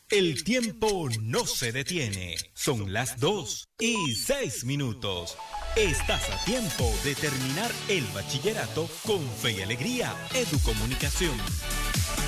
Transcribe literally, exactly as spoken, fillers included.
El tiempo no se detiene. Son las dos y seis minutos. Estás a tiempo de terminar el bachillerato con fe y alegría. Educomunicación.